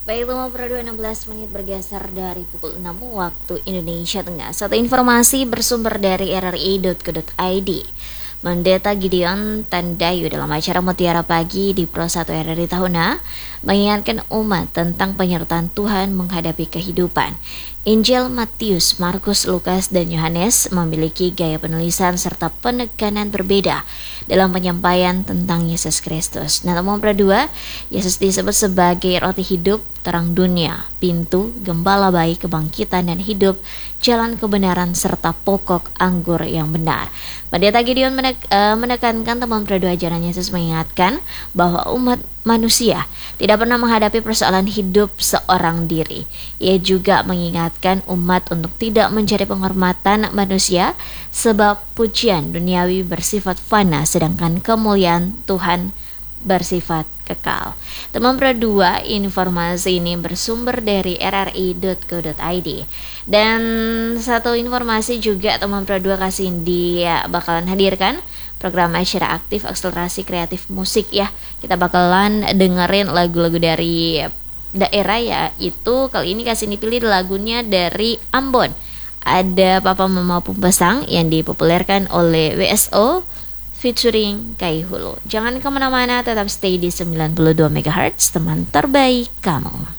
Baik, 16 menit bergeser dari pukul 6 waktu Indonesia Tengah. Satu informasi bersumber dari rri.co.id. Pendeta Gideon Tandayu dalam acara Mutiara Pagi di Pro 1 RRI Tahuna mengingatkan umat tentang penyertaan Tuhan menghadapi kehidupan. Injil Matius, Markus, Lukas, dan Yohanes memiliki gaya penulisan serta penekanan berbeda dalam penyampaian tentang Yesus Kristus. Nah, nomor 2, Yesus disebut sebagai roti hidup, terang dunia, pintu, gembala bayi kebangkitan dan hidup, jalan kebenaran, serta pokok anggur yang benar. Pendeta Gideon menekankan teman 2 ajaran Yesus mengingatkan bahwa umat manusia tidak pernah menghadapi persoalan hidup seorang diri. Ia juga mengingatkan umat untuk tidak mencari penghormatan manusia sebab pujian duniawi bersifat fana sedangkan kemuliaan Tuhan bersifat kekal. Teman 2, informasi ini bersumber dari rri.co.id. Dan satu informasi juga teman 2 kasih dia bakalan hadirkan program acara aktif akselerasi kreatif musik ya. Kita bakalan dengerin lagu-lagu dari daerah ya. Itu kali ini kasih dipilih lagunya dari Ambon. Ada Papa Mama Pumpesang yang dipopulerkan oleh WSO featuring Kai Hulu. Jangan kemana-mana, tetap stay di 92 MHz, teman terbaik kamu.